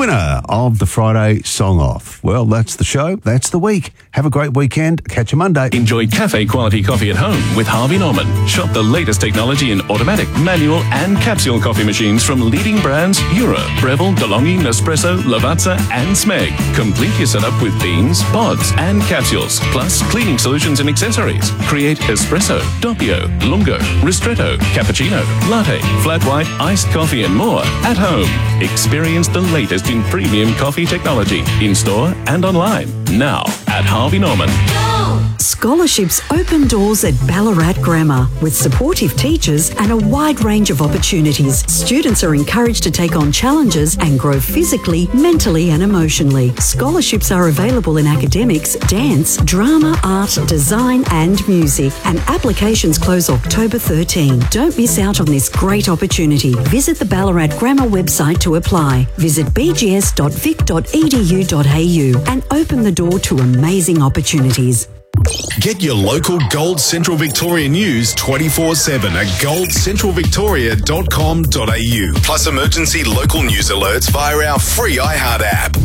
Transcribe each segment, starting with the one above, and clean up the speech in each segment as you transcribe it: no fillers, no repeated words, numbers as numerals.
winner of the Friday Song Off. Well, that's the show. That's the week. Have a great weekend. Catch you Monday. Enjoy cafe-quality coffee at home with Harvey Norman. Shop the latest technology in automatic, manual and capsule coffee machines from leading brands Euro, Breville, DeLonghi, Nespresso, Lavazza and Smeg. Complete your setup with beans, pods and capsules, plus cleaning solutions and accessories. Create espresso, doppio, lungo, ristretto, cappuccino, latte, flat white, iced coffee and more at home. Experience the latest in premium coffee technology in-store and online. Now at Harvey Norman. Scholarships open doors at Ballarat Grammar. With supportive teachers and a wide range of opportunities, students are encouraged to take on challenges and grow physically, mentally and emotionally. Scholarships are available in academics, dance, drama, art, design and music. And applications close October 13. Don't miss out on this great opportunity. Visit the Ballarat Grammar website to apply. Visit bgs.vic.edu.au and open the door to amazing opportunities. Get your local Gold Central Victoria news 24/7 at goldcentralvictoria.com.au. Plus emergency local news alerts via our free iHeart app.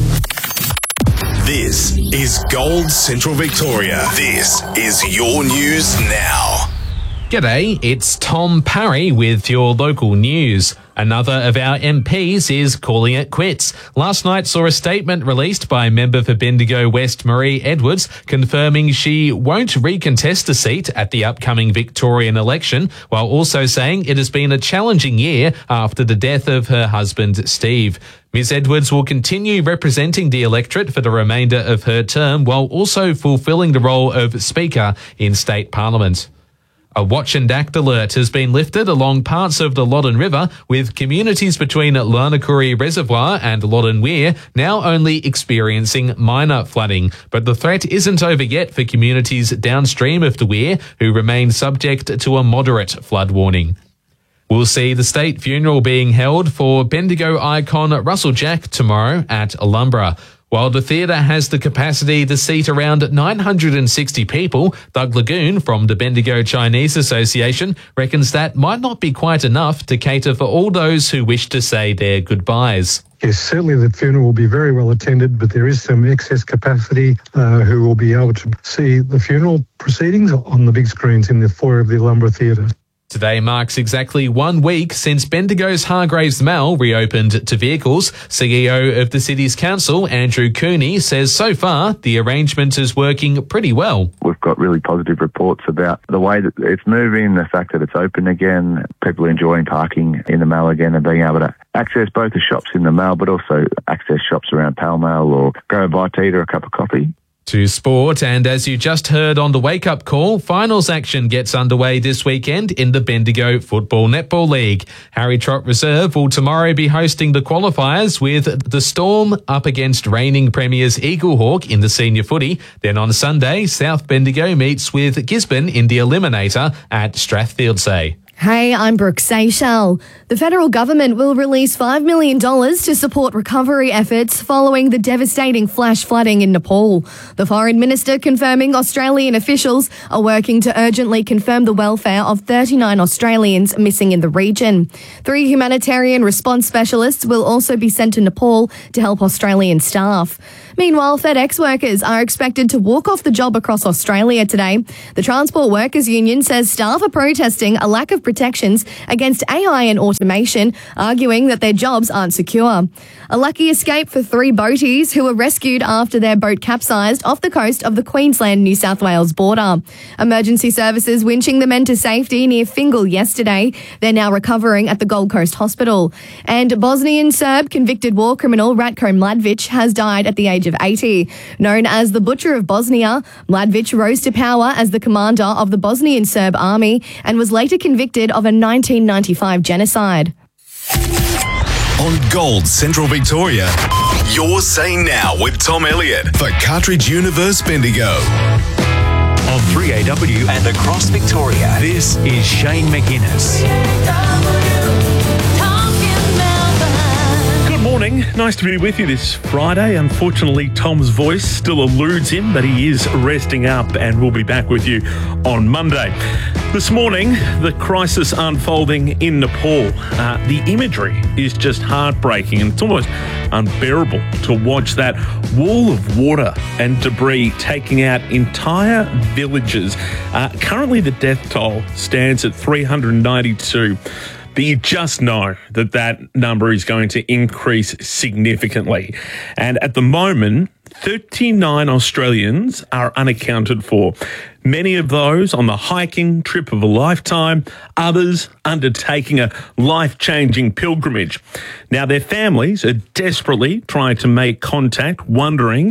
This is Gold Central Victoria. This is your news now. G'day, it's Tom Parry with your local news. Another of our MPs is calling it quits. Last night saw a statement released by member for Bendigo West Marie Edwards confirming she won't recontest a seat at the upcoming Victorian election, while also saying it has been a challenging year after the death of her husband Steve. Ms Edwards will continue representing the electorate for the remainder of her term while also fulfilling the role of Speaker in State Parliament. A watch and act alert has been lifted along parts of the Loddon River, with communities between Larnakuri Reservoir and Loddon Weir now only experiencing minor flooding. But the threat isn't over yet for communities downstream of the Weir, who remain subject to a moderate flood warning. We'll see the state funeral being held for Bendigo icon Russell Jack tomorrow at Alumbra. While the theatre has the capacity to seat around 960 people, Doug Lagoon from the Bendigo Chinese Association reckons that might not be quite enough to cater for all those who wish to say their goodbyes. Yes, certainly the funeral will be very well attended, but there is some excess capacity who will be able to see the funeral proceedings on the big screens in the foyer of the Alumbra Theatre. Today marks exactly 1 week since Bendigo's Hargraves Mall reopened to vehicles. CEO of the city's council, Andrew Cooney, says so far the arrangement is working pretty well. We've got really positive reports about the way that it's moving, the fact that it's open again, people are enjoying parking in the mall again and being able to access both the shops in the mall but also access shops around Pall Mall or go a bite to eat or a cup of coffee. To sport, and as you just heard on the wake-up call, finals action gets underway this weekend in the Bendigo Football Netball League. Harry Trott Reserve will tomorrow be hosting the qualifiers with the Storm up against reigning premiers Eaglehawk in the senior footy. Then on Sunday, South Bendigo meets with Gisborne in the Eliminator at Strathfieldsay. Hey, I'm Brooke Seychelles. The federal government will release $5 million to support recovery efforts following the devastating flash flooding in Nepal. The foreign minister confirming Australian officials are working to urgently confirm the welfare of 39 Australians missing in the region. 3 humanitarian response specialists will also be sent to Nepal to help Australian staff. Meanwhile, FedEx workers are expected to walk off the job across Australia today. The Transport Workers Union says staff are protesting a lack of protections against AI and automation, arguing that their jobs aren't secure. A lucky escape for 3 boaties who were rescued after their boat capsized off the coast of the Queensland-New South Wales border. Emergency services winching the men to safety near Fingal yesterday. They're now recovering at the Gold Coast Hospital. And Bosnian Serb convicted war criminal Ratko Mladic has died at the age of 80. Known as the Butcher of Bosnia, Mladic rose to power as the commander of the Bosnian Serb army and was later convicted of a 1995 genocide. On Gold Central Victoria, Your Say Now with Tom Elliott for Cartridge Universe Bendigo. On 3AW and across Victoria, this is Shane McGuinness. Good morning. morning. Nice to be with you this Friday. Unfortunately, Tom's voice still eludes him, but he is resting up and we'll be back with you on Monday. This morning, the crisis unfolding in Nepal. The imagery is just heartbreaking and it's almost unbearable to watch that wall of water and debris taking out entire villages. Currently, the death toll stands at 392. But you just know that that number is going to increase significantly. And at the moment, 39 Australians are unaccounted for. Many of those on the hiking trip of a lifetime, others undertaking a life-changing pilgrimage. Now, their families are desperately trying to make contact, wondering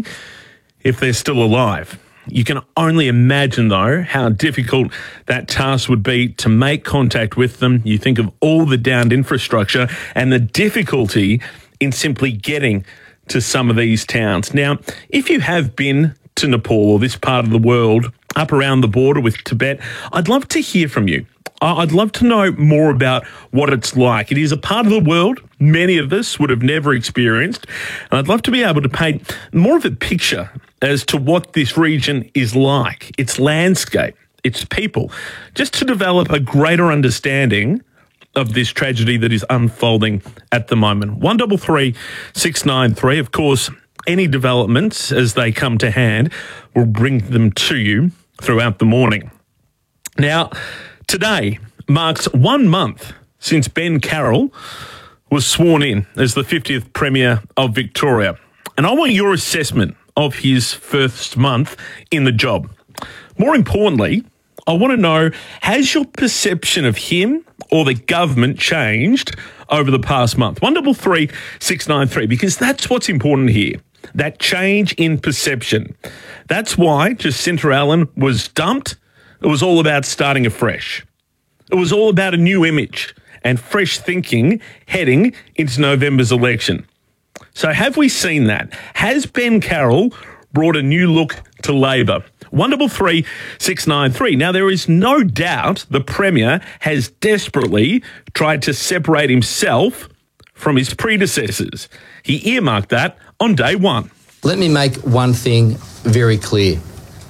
if they're still alive. You can only imagine, though, how difficult that task would be to make contact with them. You think of all the downed infrastructure and the difficulty in simply getting to some of these towns. Now, if you have been to Nepal or this part of the world, up around the border with Tibet, I'd love to hear from you. I'd love to know more about what it's like. It is a part of the world many of us would have never experienced. And I'd love to be able to paint more of a picture as to what this region is like, its landscape, its people, just to develop a greater understanding of this tragedy that is unfolding at the moment. 133 693. Of course, any developments as they come to hand, will bring them to you throughout the morning. Now, today marks 1 month since Ben Carroll was sworn in as the 50th Premier of Victoria. And I want your assessment of his first month in the job. More importantly, I want to know, has your perception of him or the government changed over the past month? 133 693, because that's what's important here, that change in perception. That's why Jacinta Allan was dumped. It was all about starting afresh. It was all about a new image and fresh thinking heading into November's election. So have we seen that? Has Ben Carroll brought a new look to Labor? 133 693. Now, there is no doubt the Premier has desperately tried to separate himself from his predecessors. He earmarked that on day one. Let me make one thing very clear.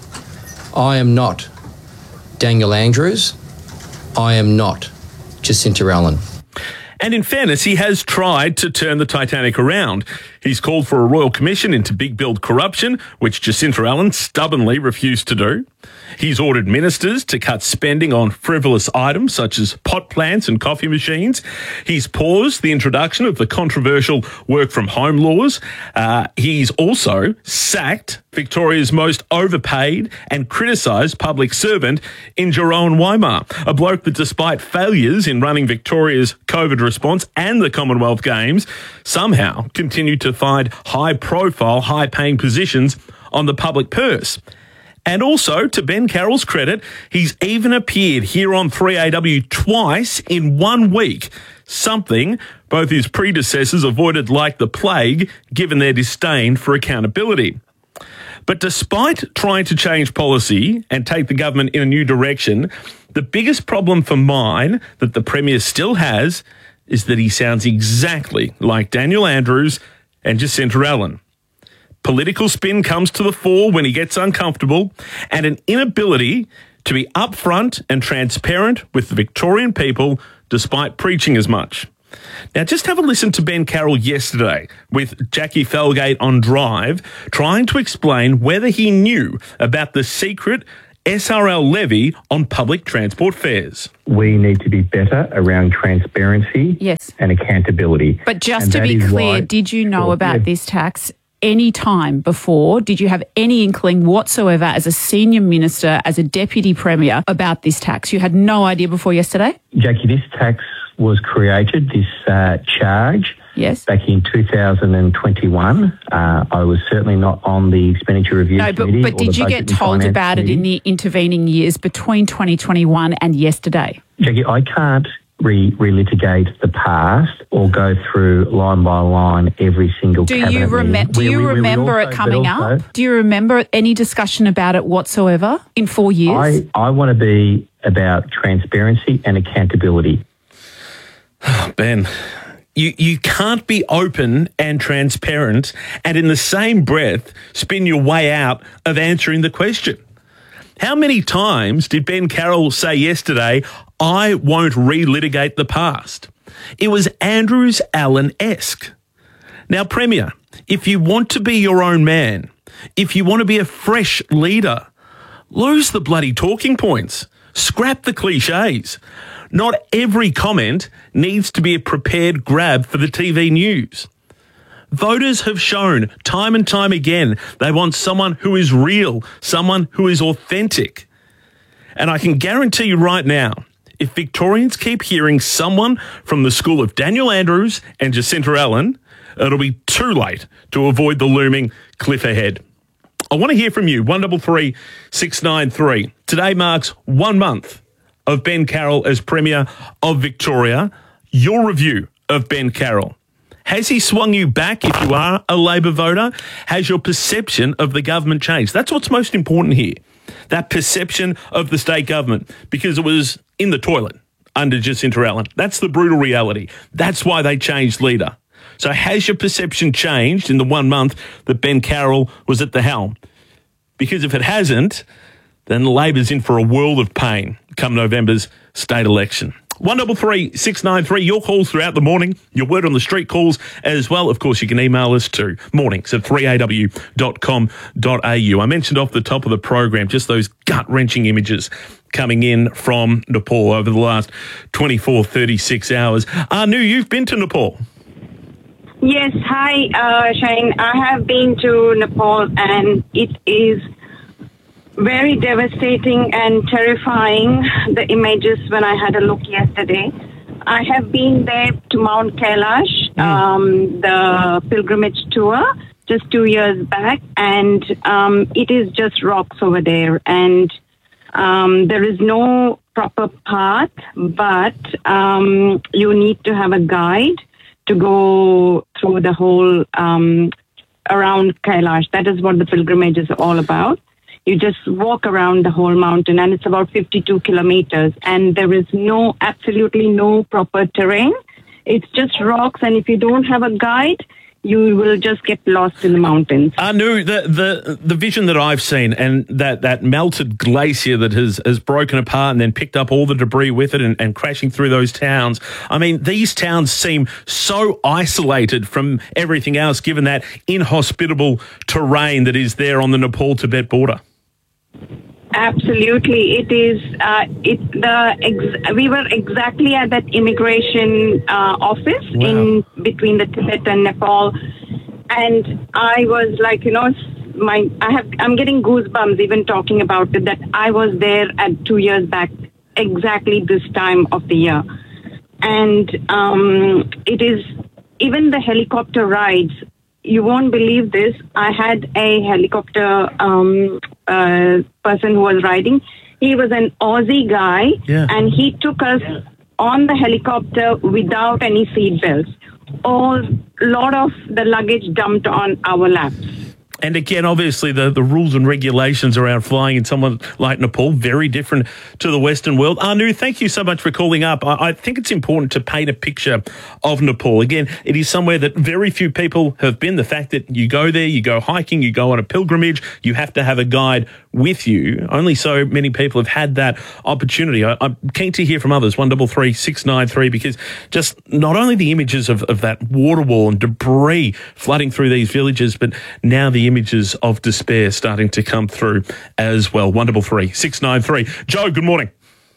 I am not Daniel Andrews. I am not Jacinta Allan. And in fairness, he has tried to turn the Titanic around. He's called for a royal commission into big build corruption, which Jacinta Allan stubbornly refused to do. He's ordered ministers to cut spending on frivolous items such as pot plants and coffee machines. He's paused the introduction of the controversial work from home laws. He's also sacked Victoria's most overpaid and criticised public servant in Jerome Weimar, a bloke that, despite failures in running Victoria's COVID response and the Commonwealth Games, somehow continued to find high-profile, high-paying positions on the public purse. And also, to Ben Carroll's credit, he's even appeared here on 3AW twice in 1 week, something both his predecessors avoided like the plague, given their disdain for accountability. But despite trying to change policy and take the government in a new direction, the biggest problem for mine that the Premier still has is that he sounds exactly like Daniel Andrews and Jacinta Allan. Political spin comes to the fore when he gets uncomfortable, and an inability to be upfront and transparent with the Victorian people despite preaching as much. Now, just have a listen to Ben Carroll yesterday with Jackie Felgate on Drive, trying to explain whether he knew about the secret SRL levy on public transport fares. We need to be better around transparency and accountability. But just to be clear, did you know about this tax any time before? Did you have any inkling whatsoever as a senior minister, as a deputy premier, about this tax? You had no idea before yesterday? Jackie, this tax was created, this charge, back in 2021. I was certainly not on the Expenditure Review Committee. But did you get told about it in the intervening years between 2021 and yesterday? Jackie, I can't relitigate the past or go through line by line every single cabinet meeting. Do you remember it coming up? Do you remember any discussion about it whatsoever in 4 years? I want to be about transparency and accountability. Ben, You can't be open and transparent and in the same breath spin your way out of answering the question. How many times did Ben Carroll say yesterday, I won't relitigate the past? It was Andrews Allen-esque. Now, Premier, if you want to be your own man, if you want to be a fresh leader, lose the bloody talking points. Scrap the cliches. Not every comment needs to be a prepared grab for the TV news. Voters have shown time and time again they want someone who is real, someone who is authentic. And I can guarantee you right now, if Victorians keep hearing someone from the school of Daniel Andrews and Jacinta Allen, it'll be too late to avoid the looming cliff ahead. I want to hear from you, 133 693. Today marks 1 month of Ben Carroll as Premier of Victoria. Your review of Ben Carroll. Has he swung you back if you are a Labor voter? Has your perception of the government changed? That's what's most important here, that perception of the state government, because it was in the toilet under Jacinta Allen. That's the brutal reality. That's why they changed leader. So has your perception changed in the 1 month that Ben Carroll was at the helm? Because if it hasn't, then Labor's in for a world of pain come November's state election. 133 693, your calls throughout the morning, your word on the street calls as well. Of course, you can email us to mornings@3aw.com.au. I mentioned off the top of the program just those gut-wrenching images coming in from Nepal over the last 24, 36 hours. Anu, you've been to Nepal. Yes, hi, Shane. I have been to Nepal and it is very devastating and terrifying, the images when I had a look yesterday. I have been there to Mount Kailash, the pilgrimage tour, just 2 years back, and it is just rocks over there. And there is no proper path, but you need to have a guide to go through the whole around Kailash. That is what the pilgrimage is all about. You just walk around the whole mountain, and it's about 52 kilometers, and there is absolutely no proper terrain. It's just rocks, and if you don't have a guide, you will just get lost in the mountains. Anu, the vision that I've seen, and that melted glacier that has broken apart and then picked up all the debris with it and crashing through those towns. I mean, these towns seem so isolated from everything else, given that inhospitable terrain that is there on the Nepal-Tibet border. Absolutely, it is. We were exactly at that immigration office in between the Tibet and Nepal, and I was like, I'm getting goosebumps even talking about it. That I was there at 2 years back, exactly this time of the year, and it is even the helicopter rides. You won't believe this. I had a helicopter person who was riding. He was an Aussie guy, and he took us on the helicopter without any seat belts. A lot of the luggage dumped on our laps. And again, obviously, the rules and regulations around flying in someone like Nepal, very different to the Western world. Anu, thank you so much for calling up. I think it's important to paint a picture of Nepal. Again, it is somewhere that very few people have been. The fact that you go there, you go hiking, you go on a pilgrimage, you have to have a guide with you. Only so many people have had that opportunity. I'm keen to hear from others, 133 693, because just not only the images of that water wall and debris flooding through these villages, but now the images of despair starting to come through as well. 133 693. Joe, good morning.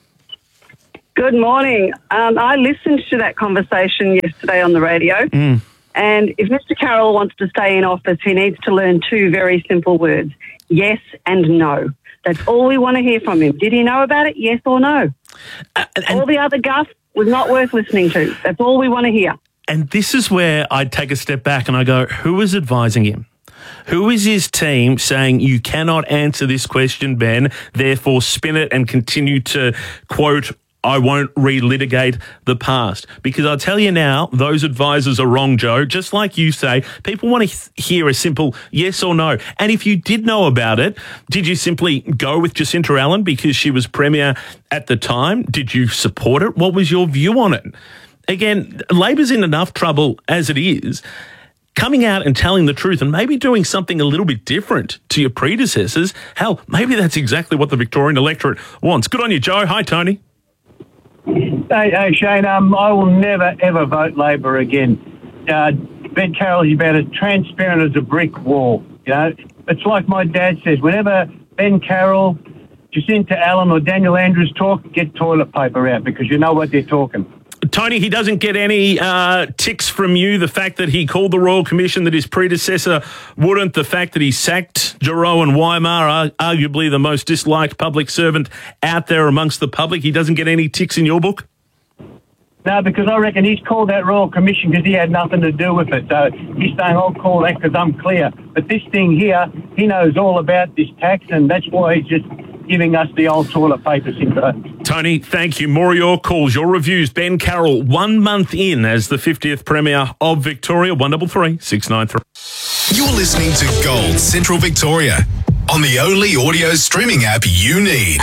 Good morning. I listened to that conversation yesterday on the radio, and if Mr. Carroll wants to stay in office, he needs to learn two very simple words: yes and no. That's all we want to hear from him. Did he know about it? Yes or no? All the other guff was not worth listening to. That's all we want to hear. And this is where I'd take a step back and I go, who is advising him? Who is his team saying you cannot answer this question, Ben, therefore spin it and continue to, quote, I won't relitigate the past? Because I'll tell you now, those advisors are wrong, Joe. Just like you say, people want to hear a simple yes or no. And if you did know about it, did you simply go with Jacinta Allen because she was Premier at the time? Did you support it? What was your view on it? again, Labor's in enough trouble as it is. Coming out and telling the truth and maybe doing something a little bit different to your predecessors, hell, maybe that's exactly what the Victorian electorate wants. Good on you, Joe. Hi, Tony. Hey, Shane, I will never, ever vote Labor again. Ben Carroll is about as transparent as a brick wall. You know, it's like my dad says, whenever Ben Carroll, Jacinta Allen or Daniel Andrews talk, get toilet paper out because you know what they're talking. Tony, he doesn't get any ticks from you. The fact that he called the Royal Commission that his predecessor wouldn't, the fact that he sacked Giroux and Weimar, arguably the most disliked public servant out there amongst the public, he doesn't get any ticks in your book? No, because I reckon he's called that Royal Commission because he had nothing to do with it. So he's saying, I'll call that because I'm clear. But this thing here, he knows all about this tax, and that's why he's just giving us the old toilet paper syndrome. Tony, thank you. More of your calls, your reviews. Ben Carroll, 1 month in as the 50th Premier of Victoria, 133 693. You're listening to Gold Central Victoria on the only audio streaming app you need.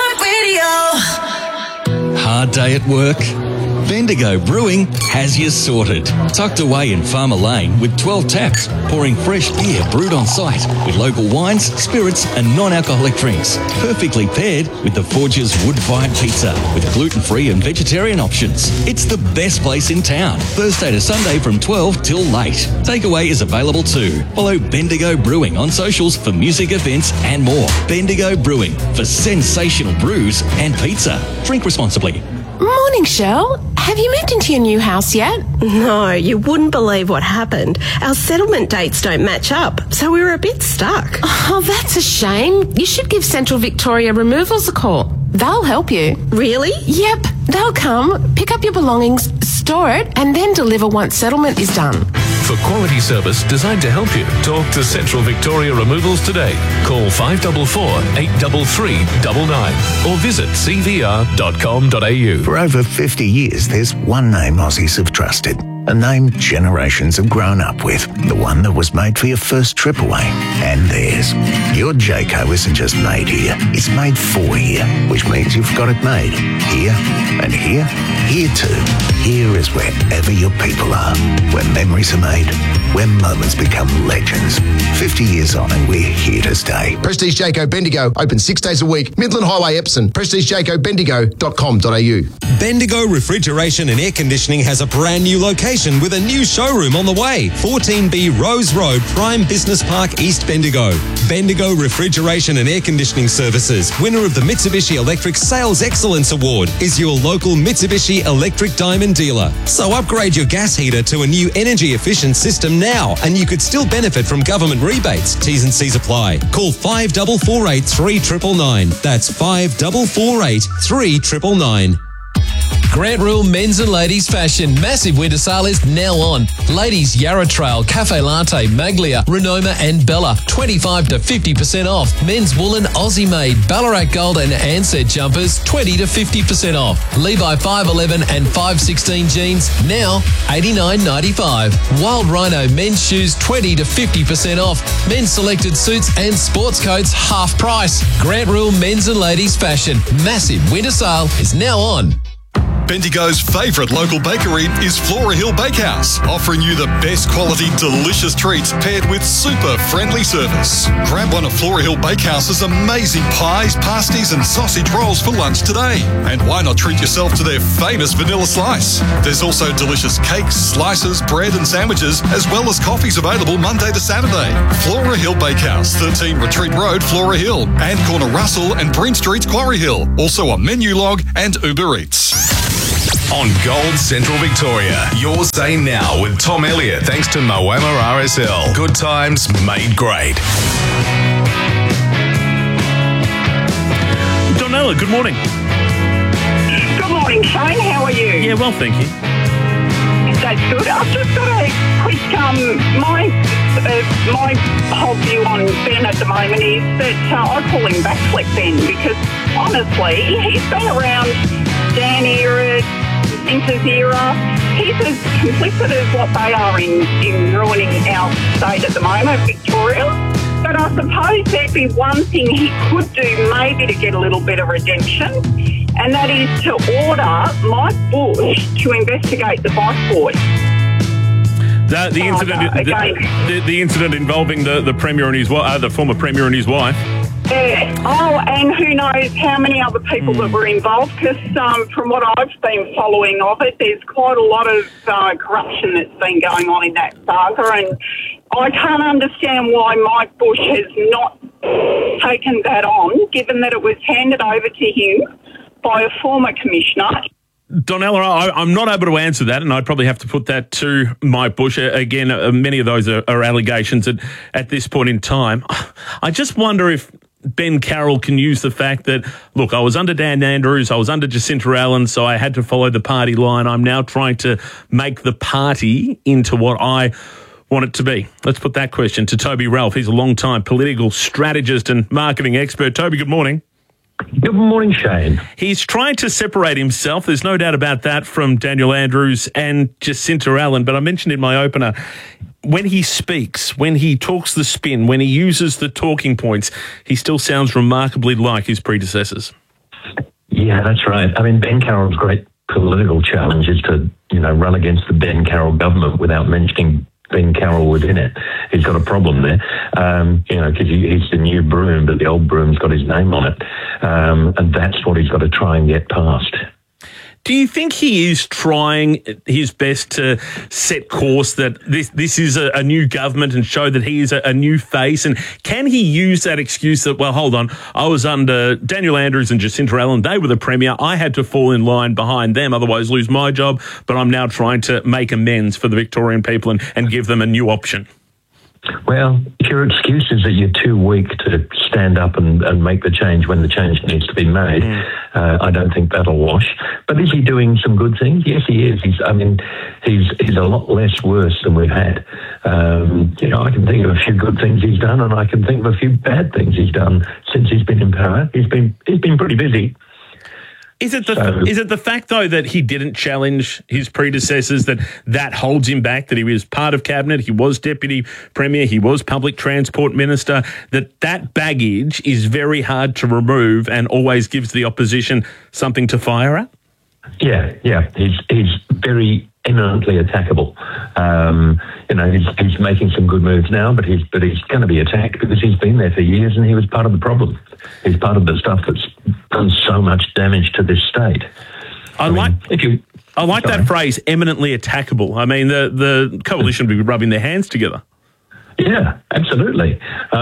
iHeartRadio. Hard day at work? Bendigo Brewing has you sorted. Tucked away in Farmer Lane with 12 taps, pouring fresh beer brewed on site with local wines, spirits and non-alcoholic drinks. Perfectly paired with the Forge's wood-fired pizza with gluten-free and vegetarian options. It's the best place in town. Thursday to Sunday from 12 till late. Takeaway is available too. Follow Bendigo Brewing on socials for music events and more. Bendigo Brewing for sensational brews and pizza. Drink responsibly. Morning, Shell. Have you moved into your new house yet? No, you wouldn't believe what happened. Our settlement dates don't match up, so we were a bit stuck. Oh, that's a shame. You should give Central Victoria Removals a call. They'll help you. Really? Yep. They'll come, pick up your belongings, store it, and then deliver once settlement is done. For quality service designed to help you, talk to Central Victoria Removals today. Call 544 833 99 or visit cvr.com.au. For over 50 years, there's one name Aussies have trusted. A name generations have grown up with. The one that was made for your first trip away. And theirs. Your Jayco isn't just made here. It's made for here, which means you've got it made. Here and here. Here too. Here is wherever your people are. Where memories are made. Where moments become legends. 50 years on and we're here to stay. Prestige Jayco Bendigo, open 6 days a week. Midland Highway, Epsom. PrestigeJaycoBendigo.com.au. Bendigo Refrigeration and Air Conditioning has a brand new location with a new showroom on the way. 14B Rose Road, Prime Business Park, East Bendigo. Bendigo Refrigeration and Air Conditioning Services, winner of the Mitsubishi Electric Sales Excellence Award, is your local Mitsubishi Electric Diamond dealer. So upgrade your gas heater to a new energy efficient system now, and you could still benefit from government rebates. T's and C's apply. Call 5448 3999. That's 5448 3999. Grant Rule Men's and Ladies Fashion massive winter sale is now on. Ladies Yarra Trail, Cafe Latte, Maglia, Renoma and Bella 25 to 50% off. Men's woolen Aussie made Ballarat Gold and Ansett jumpers 20 to 50% off. Levi 511 and 516 jeans now $89.95. Wild Rhino men's shoes 20 to 50% off. Men's selected suits and sports coats half price. Grant Rule Men's and Ladies Fashion massive winter sale is now on. Bendigo's favourite local bakery is Flora Hill Bakehouse, offering you the best quality, delicious treats paired with super friendly service. Grab one of Flora Hill Bakehouse's amazing pies, pasties and sausage rolls for lunch today. And why not treat yourself to their famous vanilla slice? There's also delicious cakes, slices, bread and sandwiches, as well as coffees available Monday to Saturday. Flora Hill Bakehouse, 13 Retreat Road, Flora Hill, and corner Russell and Breen Street, Quarry Hill. Also on Menu Log and Uber Eats. On Gold Central Victoria, your say now with Tom Elliott, thanks to Moama RSL. Good times made great. Donella, good morning. Good morning, Shane. How are you? Yeah, well, thank you. That's good. I've just got a quick, my whole view on Ben at the moment is that I call him backflip Ben because honestly, he's been around Dan era, Vince's era. He's as complicit as what they are in ruining our state at the moment, Victoria. But I suppose there'd be one thing he could do maybe to get a little bit of redemption, and that is to order Mike Bush to investigate the bike boy. The incident involving the Premier and his wife, the former Premier and his wife. Yeah. Oh, and who knows how many other people that were involved, because from what I've been following of it, there's quite a lot of corruption that's been going on in that saga, and I can't understand why Mike Bush has not taken that on, given that it was handed over to him by a former commissioner. Donella, I'm not able to answer that, and I'd probably have to put that to Mike Bush. Again, many of those are allegations at this point in time. I just wonder if Ben Carroll can use the fact that, look, I was under Dan Andrews, I was under Jacinta Allen, so I had to follow the party line. I'm now trying to make the party into what I want it to be. Let's put that question to Toby Ralph. He's a long-time political strategist and marketing expert. Toby, good morning. Good morning, Shane. He's trying to separate himself, there's no doubt about that, from Daniel Andrews and Jacinta Allen, but I mentioned in my opener, when he speaks, when he talks the spin, when he uses the talking points, he still sounds remarkably like his predecessors. Yeah, that's right. I mean, Ben Carroll's great political challenge is to, run against the Ben Carroll government without mentioning Ben Carroll within it. He's got a problem there, because he's the new broom, but the old broom's got his name on it. And that's what he's got to try and get past. Do you think he is trying his best to set course that this is a new government and show that he is a new face? And can he use that excuse that, well, hold on, I was under Daniel Andrews and Jacinta Allen, they were the Premier, I had to fall in line behind them, otherwise lose my job, but I'm now trying to make amends for the Victorian people and give them a new option? Well, if your excuse is that you're too weak to stand up and make the change when the change needs to be made, I don't think that'll wash. But is he doing some good things? Yes, he is. He's a lot less worse than we've had. I can think of a few good things he's done, and I can think of a few bad things he's done since he's been in power. He's been pretty busy. Is it the fact, though, that he didn't challenge his predecessors, that holds him back, that he was part of cabinet, he was deputy premier, he was public transport minister, that baggage is very hard to remove and always gives the opposition something to fire at? Yeah. He's very eminently attackable. He's making some good moves now, but he's going to be attacked because he's been there for years and he was part of the problem. He's part of the stuff that's done so much damage to this state. I like that phrase, eminently attackable. I mean, the coalition would be rubbing their hands together. Yeah, absolutely.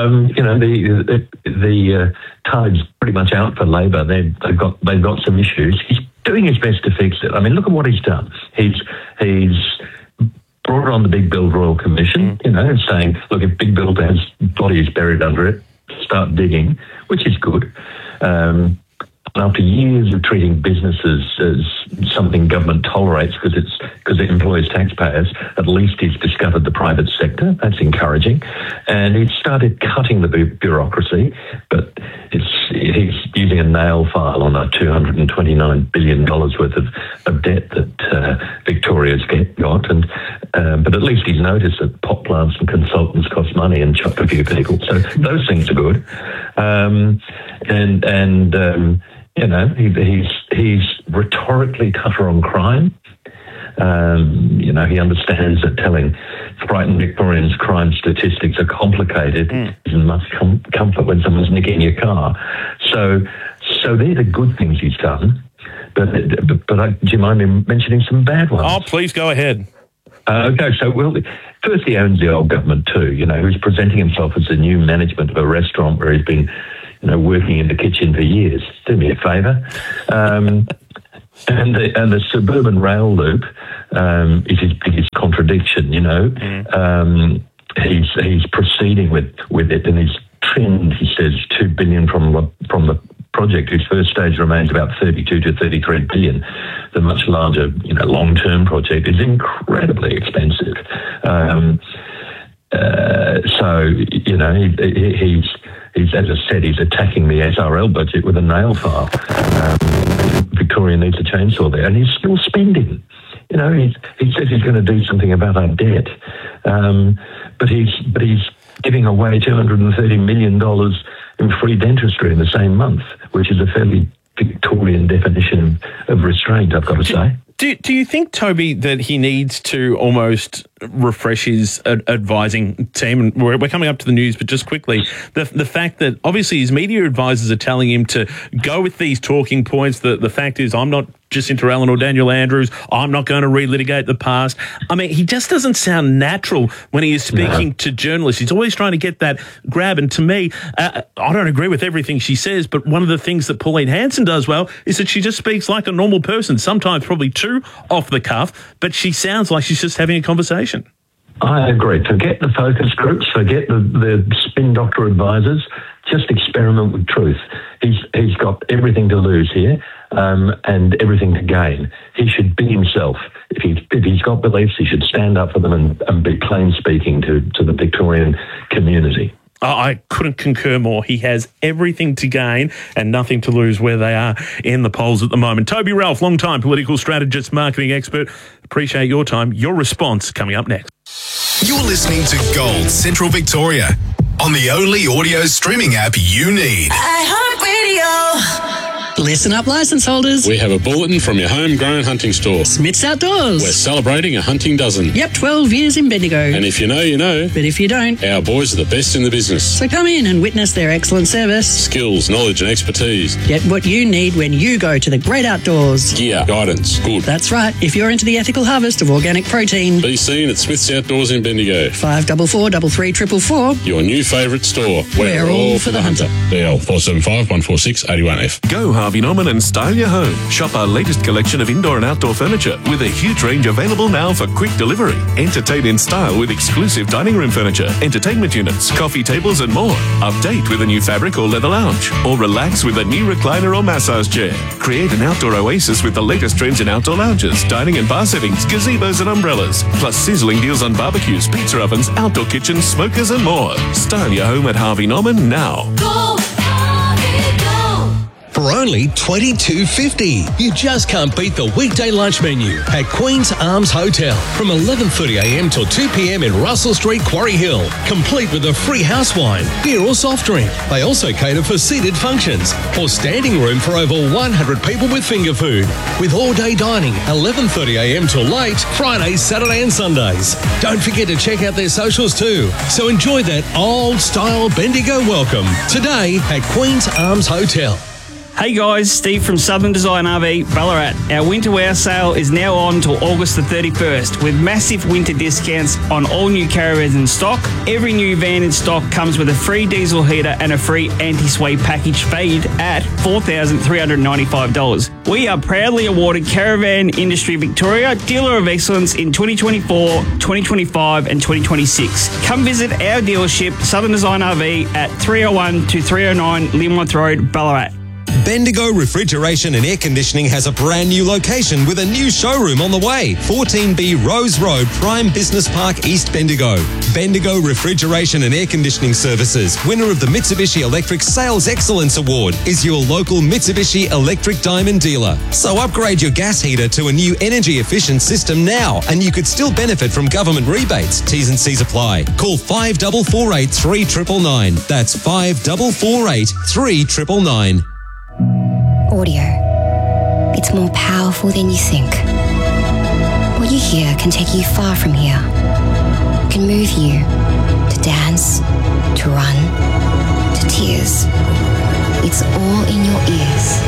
The tide's pretty much out for Labor. They've got some issues. He's doing his best to fix it. I mean, look at what he's done. He's brought on the Big Build Royal Commission, saying, look, if Big Build has bodies buried under it, start digging, which is good. After years of treating businesses as something government tolerates because it employs taxpayers, at least he's discovered the private sector. That's encouraging. And he's started cutting the bureaucracy, but he's using a nail file on a $229 billion worth of debt that Victoria's got. But at least he's noticed that pot plants and consultants cost money and chucked a few people. So those things are good. He's rhetorically tougher on crime. He understands that telling frightened Victorians crime statistics are complicated isn't much comfort when someone's nicking your car. So they're the good things he's done. But do you mind me mentioning some bad ones? Oh, please go ahead. Okay, so first he owns the old government too. He's presenting himself as the new management of a restaurant where he's been working in the kitchen for years. Do me a favour. And the suburban rail loop is his biggest contradiction. He's proceeding with it, and he's trimmed, he says, $2 billion from the project, whose first stage remains about 32 to 33 billion. The much larger, long-term project is incredibly expensive. He's, as I said, he's attacking the SRL budget with a nail file. Victoria needs a chainsaw there, and he's still spending. He says he's going to do something about our debt, but he's giving away $230 million in free dentistry in the same month, which is a fairly Victorian definition of restraint, I've got to say. Do you think, Toby, that he needs to almost refresh his advising team? And we're coming up to the news, but just quickly, the fact that obviously his media advisors are telling him to go with these talking points. The fact is, I'm not Jacinta Allen or Daniel Andrews. I'm not going to relitigate the past. I mean, he just doesn't sound natural when he is speaking to journalists. He's always trying to get that grab. And to me, I don't agree with everything she says, but one of the things that Pauline Hanson does well is that she just speaks like a normal person, sometimes probably too off the cuff, but she sounds like she's just having a conversation. I agree. Forget the focus groups, forget the spin doctor advisors, just experiment with truth. He's got everything to lose here and everything to gain. He should be himself. If he's got beliefs, he should stand up for them and be plain speaking to the Victorian community. I couldn't concur more. He has everything to gain and nothing to lose where they are in the polls at the moment. Toby Ralph, long-time political strategist, marketing expert. Appreciate your time. Your response coming up next. You're listening to Gold Central Victoria on the only audio streaming app you need. iHeartRadio. Listen up, licence holders. We have a bulletin from your homegrown hunting store. Smith's Outdoors. We're celebrating a hunting dozen. Yep, 12 years in Bendigo. And if you know, you know. But if you don't, our boys are the best in the business. So come in and witness their excellent service. Skills, knowledge and expertise. Get what you need when you go to the great outdoors. Gear, guidance, good. That's right. If you're into the ethical harvest of organic protein. Be seen at Smith's Outdoors in Bendigo. 544 33444. Your new favourite store. We're all for the hunter. DL 475 146 81F. Go Harvey Norman and style your home. Shop our latest collection of indoor and outdoor furniture with a huge range available now for quick delivery. Entertain in style with exclusive dining room furniture, entertainment units, coffee tables and more. Update with a new fabric or leather lounge. Or relax with a new recliner or massage chair. Create an outdoor oasis with the latest trends in outdoor lounges, dining and bar settings, gazebos and umbrellas. Plus sizzling deals on barbecues, pizza ovens, outdoor kitchens, smokers and more. Style your home at Harvey Norman now. Go! For only $22.50. You just can't beat the weekday lunch menu at Queen's Arms Hotel from 11:30am till 2pm in Russell Street, Quarry Hill. Complete with a free house wine, beer or soft drink. They also cater for seated functions or standing room for over 100 people with finger food. With all-day dining, 11:30am till late, Fridays, Saturday and Sundays. Don't forget to check out their socials too. So enjoy that old-style Bendigo welcome today at Queen's Arms Hotel. Hey guys, Steve from Southern Design RV, Ballarat. Our winter wear sale is now on till August the 31st with massive winter discounts on all new caravans in stock. Every new van in stock comes with a free diesel heater and a free anti-sway package valued at $4,395. We are proudly awarded Caravan Industry Victoria Dealer of Excellence in 2024, 2025 and 2026. Come visit our dealership, Southern Design RV at 301 to 309 Linworth Road, Ballarat. Bendigo Refrigeration and Air Conditioning has a brand new location with a new showroom on the way. 14B Rose Road, Prime Business Park, East Bendigo. Bendigo Refrigeration and Air Conditioning Services, winner of the Mitsubishi Electric Sales Excellence Award, is your local Mitsubishi Electric Diamond dealer. So upgrade your gas heater to a new energy efficient system now, and you could still benefit from government rebates. T's and C's apply. Call 5448 3999. That's 5448 3999. Audio. It's more powerful than you think. What you hear can take you far from here. It can move you to dance, to run, to tears. It's all in your ears.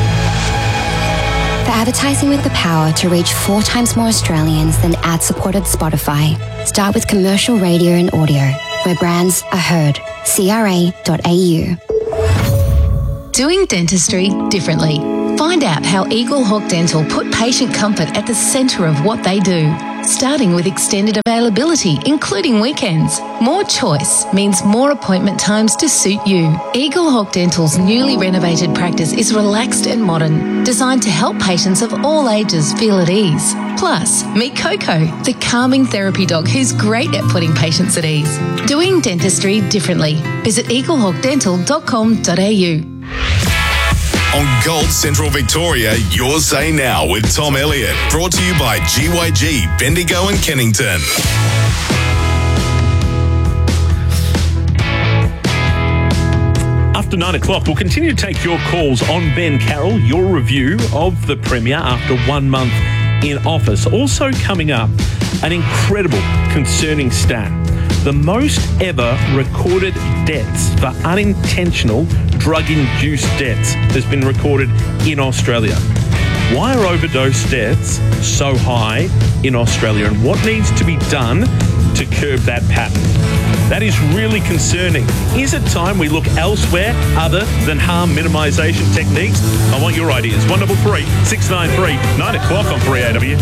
For advertising with the power to reach 4 times more Australians than ad-supported Spotify, start with commercial radio and audio, where brands are heard. CRA.au. Doing dentistry differently. Find out how Eagle Hawk Dental put patient comfort at the centre of what they do. Starting with extended availability, including weekends. More choice means more appointment times to suit you. Eagle Hawk Dental's newly renovated practice is relaxed and modern, designed to help patients of all ages feel at ease. Plus, meet Coco, the calming therapy dog who's great at putting patients at ease. Doing dentistry differently. Visit eaglehawkdental.com.au. On Gold Central Victoria, Your Say Now with Tom Elliott. Brought to you by GYG, Bendigo and Kennington. after 9 o'clock, we'll continue to take your calls on Ben Carroll, your review of the Premier after 1 month in office. Also coming up, an incredible, concerning stat. The most ever recorded deaths for unintentional drug-induced deaths has been recorded in Australia. Why are overdose deaths so high in Australia, and what needs to be done to curb that pattern? That is really concerning. Is it time we look elsewhere other than harm minimisation techniques? I want your ideas. 133 693 9 o'clock on 3AW.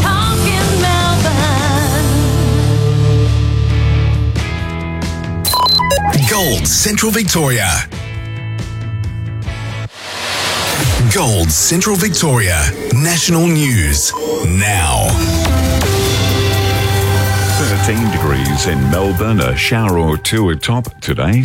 Gold Central Victoria. Gold Central Victoria. National news now. 13 degrees in Melbourne, a shower or two atop today,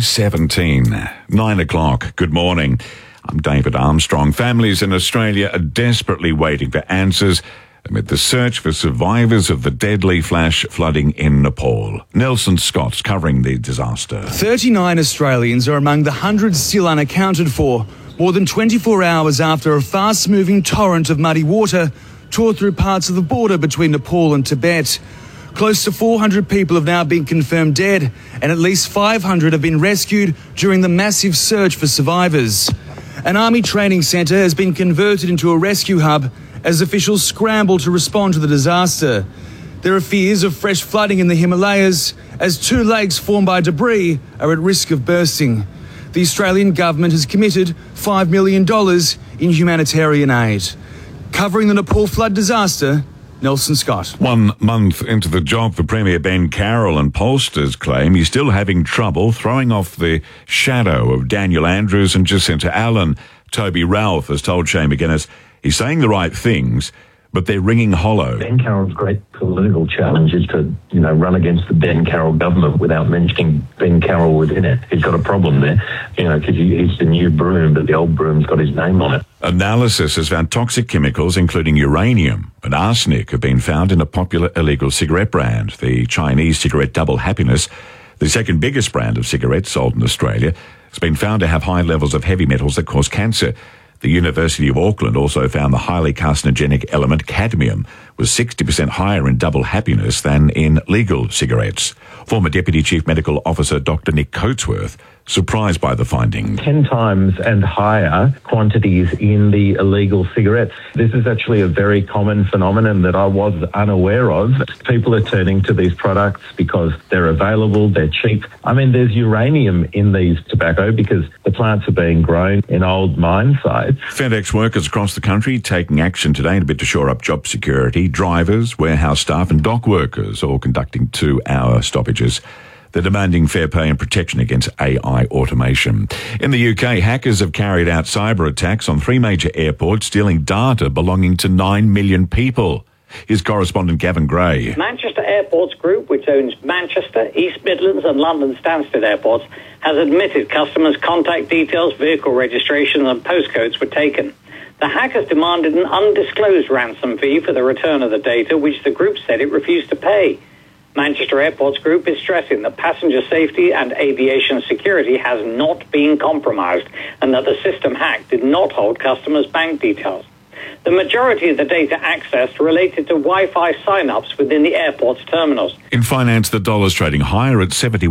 17. 9 o'clock, good morning. I'm David Armstrong. Families in Australia are desperately waiting for answers amid the search for survivors of the deadly flash flooding in Nepal. Nelson Scott's covering the disaster. 39 Australians are among the hundreds still unaccounted for, more than 24 hours after a fast-moving torrent of muddy water tore through parts of the border between Nepal and Tibet. Close to 400 people have now been confirmed dead, and at least 500 have been rescued during the massive search for survivors. An army training centre has been converted into a rescue hub as officials scramble to respond to the disaster. There are fears of fresh flooding in the Himalayas as two lakes formed by debris are at risk of bursting. The Australian government has committed $5 million in humanitarian aid. Covering the Nepal flood disaster, Nelson Scott. 1 month into the job for Premier Ben Carroll, and pollsters claim he's still having trouble throwing off the shadow of Daniel Andrews and Jacinta Allen. Toby Ralph has told Shane McGuinness he's saying the right things, but they're ringing hollow. Ben Carroll's great political challenge is to, run against the Ben Carroll government without mentioning Ben Carroll within it. He's got a problem there, because he's the new broom, but the old broom's got his name on it. Analysis has found toxic chemicals, including uranium and arsenic, have been found in a popular illegal cigarette brand, the Chinese cigarette Double Happiness. The second biggest brand of cigarettes sold in Australia has been found to have high levels of heavy metals that cause cancer. The University of Auckland also found the highly carcinogenic element cadmium was 60% higher in Double Happiness than in legal cigarettes. Former Deputy Chief Medical Officer Dr. Nick Coatsworth surprised by the finding. 10 times and higher quantities in the illegal cigarettes. This is actually a very common phenomenon that I was unaware of. People are turning to these products because they're available, they're cheap. There's uranium in these tobacco because the plants are being grown in old mine sites. FedEx workers across the country taking action today in a bid to shore up job security. Drivers, warehouse staff and dock workers all conducting 2-hour stoppages. They're demanding fair pay and protection against AI automation. In the UK, hackers have carried out cyber attacks on 3 major airports, stealing data belonging to 9 million people. Here's correspondent Gavin Gray. Manchester Airports Group, which owns Manchester, East Midlands and London Stansted airports, has admitted customers' contact details, vehicle registrations and postcodes were taken. The hackers demanded an undisclosed ransom fee for the return of the data, which the group said it refused to pay. Manchester Airports Group is stressing that passenger safety and aviation security has not been compromised and that the system hacked did not hold customers' bank details. The majority of the data accessed related to Wi-Fi sign-ups within the airport's terminals. In finance, the dollar's trading higher at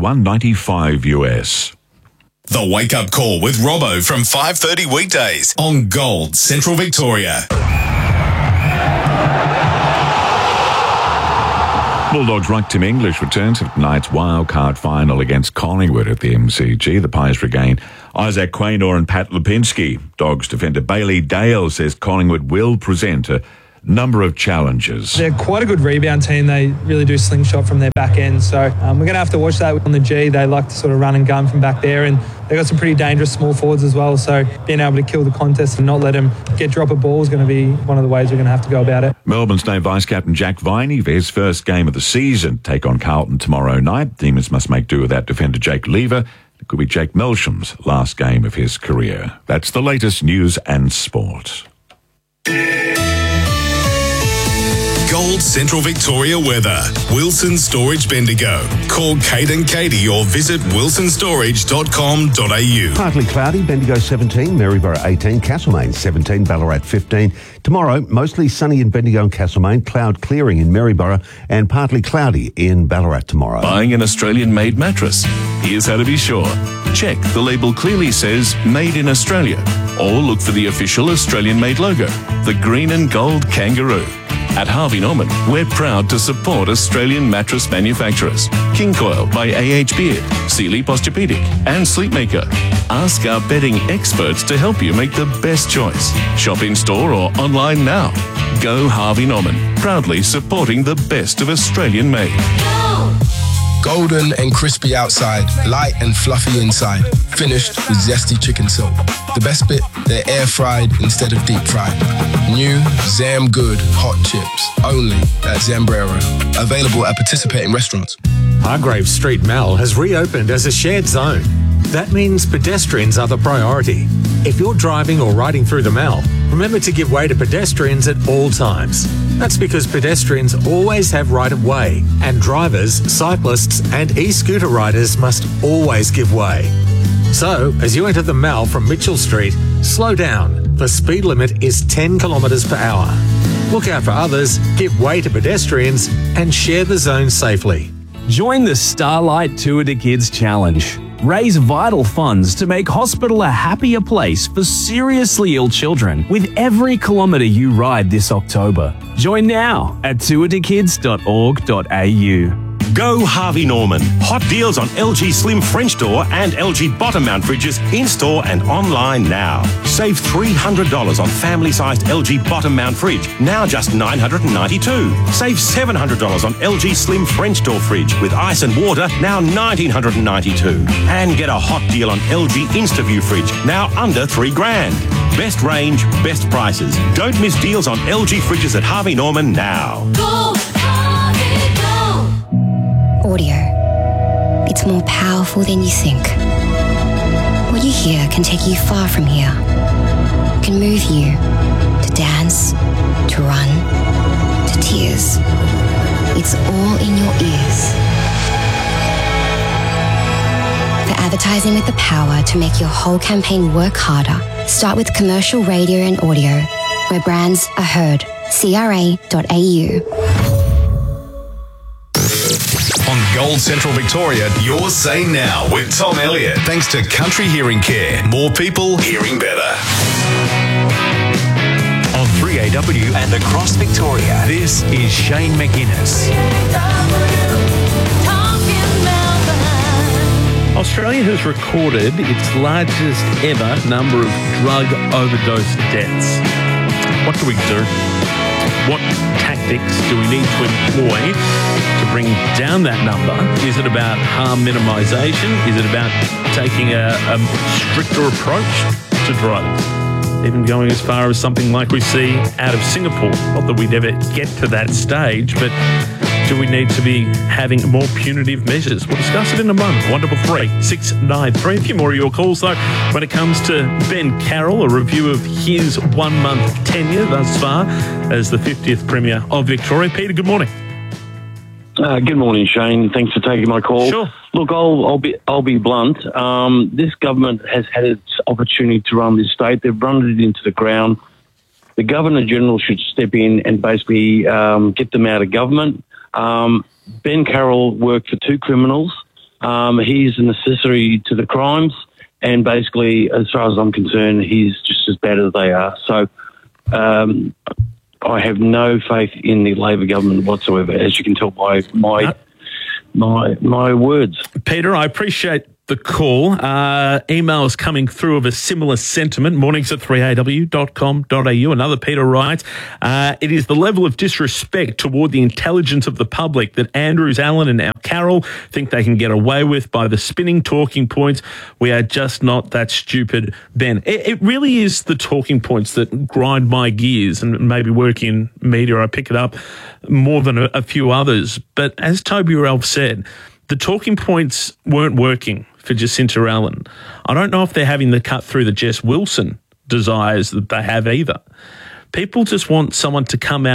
71.95 US. The Wake Up Call with Robbo from 5:30 weekdays on Gold Central Victoria. Bulldogs ruck Tim English returns for tonight's wildcard final against Collingwood at the MCG. The Pies regain Isaac Quaynor and Pat Lipinski. Dogs defender Bailey Dale says Collingwood will present a number of challenges. They're quite a good rebound team. They really do slingshot from their back end. So we're going to have to watch that on the G. They like to sort of run and gun from back there, and they've got some pretty dangerous small forwards as well. So being able to kill the contest and not let them get drop a ball is going to be one of the ways we're going to have to go about it. Melbourne's named Vice-Captain Jack Viney for his first game of the season. Take on Carlton tomorrow night. Demons must make do without defender Jake Lever. It could be Jake Melsham's last game of his career. That's the latest news and sport. Gold Central Victoria weather. Wilson Storage Bendigo. Call Kate and Katie or visit wilsonstorage.com.au. Partly cloudy, Bendigo 17, Maryborough 18, Castlemaine 17, Ballarat 15. Tomorrow, mostly sunny in Bendigo and Castlemaine, cloud clearing in Maryborough and partly cloudy in Ballarat tomorrow. Buying an Australian-made mattress? Here's how to be sure. Check the label clearly says Made in Australia, or look for the official Australian-made logo, the green and gold kangaroo. At Harvey Norman, we're proud to support Australian mattress manufacturers. King Coil by A.H. Beard, Sealy Posturepedic and Sleepmaker. Ask our bedding experts to help you make the best choice. Shop in-store or online now. Go Harvey Norman, proudly supporting the best of Australian-made. Golden and crispy outside, light and fluffy inside, finished with zesty chicken silk. The best bit, they're air fried instead of deep fried. New Zam Good hot chips, only at Zambrero. Available at participating restaurants. Hargrave Street Mall has reopened as a shared zone. That means pedestrians are the priority. If you're driving or riding through the mall, remember to give way to pedestrians at all times. That's because pedestrians always have right of way, and drivers, cyclists, and e-scooter riders must always give way. So, as you enter the mall from Mitchell Street, slow down. The speed limit is 10 kilometres per hour. Look out for others, give way to pedestrians, and share the zone safely. Join the Starlight Tour to Kids Challenge. Raise vital funds to make hospital a happier place for seriously ill children with every kilometre you ride this October. Join now at tourtokids.org.au. Go Harvey Norman. Hot deals on LG Slim French door and LG bottom mount fridges in-store and online now. Save $300 on family-sized LG bottom mount fridge, now just $992. Save $700 on LG Slim French door fridge with ice and water, now $1,992. And get a hot deal on LG InstaView fridge, now under $3,000. Best range, best prices. Don't miss deals on LG fridges at Harvey Norman now. Go, Harvey, go! Audio. It's more powerful than you think. What you hear can take you far from here. It can move you to dance, to run, to tears. It's all in your ears. For advertising with the power to make your whole campaign work harder, start with commercial radio and audio, where brands are heard. CRA.au. On Gold Central Victoria, your say now with Tom Elliott. Thanks to Country Hearing Care. More people hearing better. On 3AW and across Victoria, this is Shane McGuinness. Australia has recorded its largest ever number of drug overdose deaths. What do we do? What tactics do we need to employ to bring down that number? Is it about harm minimisation? Is it about taking a stricter approach to drugs? Even going as far as something like we see out of Singapore. Not that we never get to that stage, but do we need to be having more punitive measures? We'll discuss it in a moment. 133 693. A few more of your calls, though, when it comes to Ben Carroll, a review of his 1 month tenure thus far as the 50th Premier of Victoria. Peter, good morning. Good morning, Shane. Thanks for taking my call. Sure. Look, I'll be blunt. This government has had its opportunity to run this state. They've run it into the ground. The Governor-General should step in and basically get them out of government. Ben Carroll worked for two criminals. He's an accessory to the crimes, and basically, as far as I'm concerned, he's just as bad as they are. So I have no faith in the Labor government whatsoever, as you can tell by my words. Peter, I appreciate the call. Emails coming through of a similar sentiment. Mornings at 3aw.com.au. Another Peter writes, it is the level of disrespect toward the intelligence of the public that Andrews, Allen and now Carroll think they can get away with by the spinning talking points. We are just not that stupid, Ben. It really is the talking points that grind my gears, and maybe working in media, I pick it up more than a few others. But as Toby Ralph said, the talking points weren't working for Jacinta Allen. I don't know if they're having the cut through the Jess Wilson desires that they have either. People just want someone to come out